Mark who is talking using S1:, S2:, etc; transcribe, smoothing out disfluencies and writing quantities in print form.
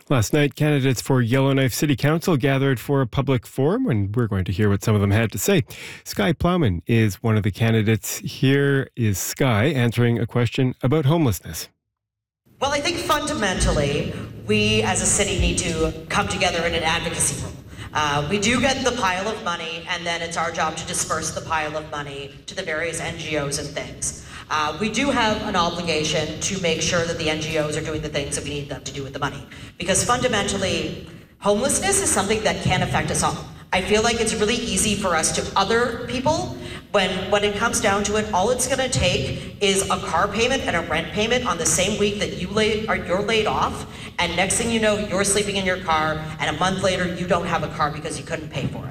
S1: Last night, candidates for Yellowknife City Council gathered for a public forum, and we're going to hear what some of them had to say. Skye Plowman is one of the candidates. Here is Skye answering a question about homelessness.
S2: Well, I think fundamentally, we as a city need to come together in an advocacy role. We do get the pile of money, and then it's our job to disperse the pile of money to the various NGOs and things. We do have an obligation to make sure that the NGOs are doing the things that we need them to do with the money. Because fundamentally, homelessness is something that can affect us all. I feel like it's really easy for us to other people. When it comes down to it, all it's going to take is a car payment and a rent payment on the same week that you're laid off, and next thing you know, you're sleeping in your car, and a month later, you don't have a car because you couldn't pay for it.